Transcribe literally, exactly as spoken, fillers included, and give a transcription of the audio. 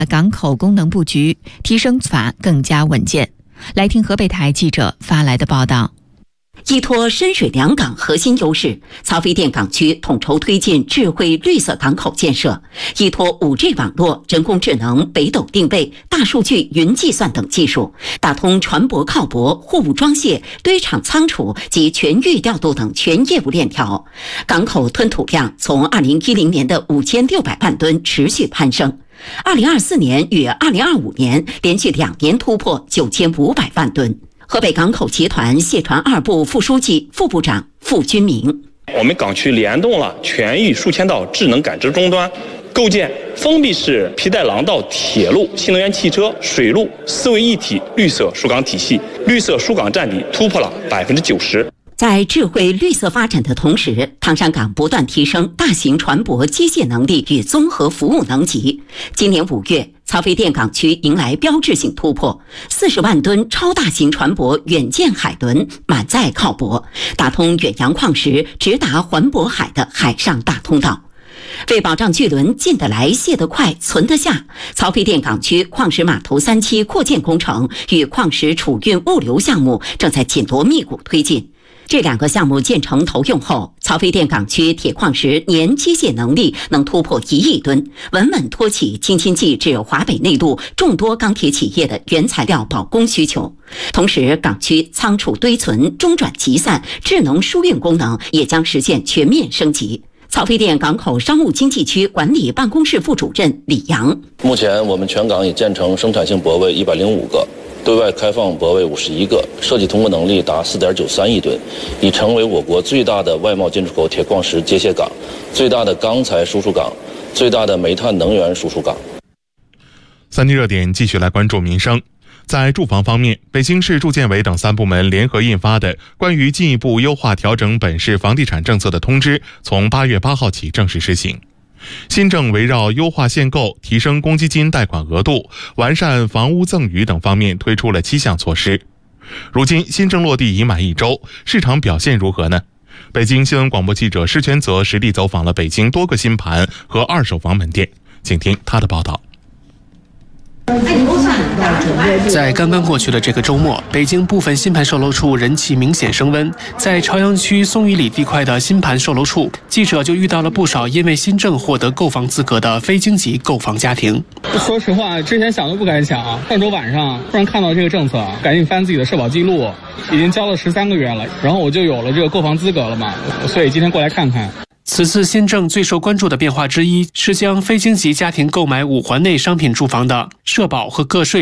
港口功能布局，提升法更加稳健。来听河北台记者发来的报道。 依托深水两港核心优势，曹妃甸港区统筹推进智慧绿色港口建设，依托 五 G 网络、人工智能、北斗定位、大数据、云计算等技术，打通船舶靠泊、货物装卸、堆场仓储及全域调度等全业务链条。港口吞吐量从二零一零年的五千六百万吨持续攀升。二零二四年与二零二五年连续两年突破九千五百万吨。河北港口集团卸船二部副书记、副部长付军明： 我们港区联动了全域数千道智能感知终端，构建封闭式皮带廊道铁路、新能源汽车、水路四位一体绿色疏港体系，绿色疏港占比突破了百分之九十。 在智慧绿色发展的同时，唐山港不断提升大型船舶机械能力与综合服务能级。今年五月，曹妃甸港区迎来标志性突破，四十万吨超大型船舶远见海轮满载靠泊，打通远洋矿石直达环渤海的海上大通道。为保障巨轮进得来、卸得快、存得下，曹妃甸港区矿石码头三期扩建工程与矿石储运物流项目正在紧锣密鼓推进。这两个项目建成投用后，曹妃甸港区铁矿石年机械能力能突破一亿吨，稳稳托起京津冀至华北内陆众多钢铁企业的原材料保供需求。同时，港区仓储堆存、中转集散、智能输运功能也将实现全面升级。曹妃甸港口商务经济区管理办公室副主任李阳： 目前我们全港已建成生产性泊位一百零五个，对外开放泊位五十一个，设计通过能力达 四点九三亿吨，已成为我国最大的外贸进出口铁矿石接卸港、最大的钢材输出港、最大的煤炭能源输出港。 三地热点继续来关注民生。在住房方面，北京市住建委等三部门联合印发的关于进一步优化调整本市房地产政策的通知，从八月八号起正式施行。新政围绕优化限购、提升公积金贷款额度、完善房屋赠与等方面推出了七项措施。如今新政落地已满一周，市场表现如何呢？北京新闻广播记者施全泽实地走访了北京多个新盘和二手房门店，请听他的报道。 在刚刚过去的这个周末，北京部分新盘售楼处人气明显升温。在朝阳区松榆里地块的新盘售楼处，记者就遇到了不少因为新政获得购房资格的非京籍购房家庭。 说实话，之前想都不敢想，上周晚上突然看到这个政策，赶紧翻自己的社保记录，已经交了十三个月了，然后我就有了这个购房资格了嘛，所以今天过来看看。 此次新政最受关注的变化之一是将非京籍家庭购买五环内商品住房的社保和个税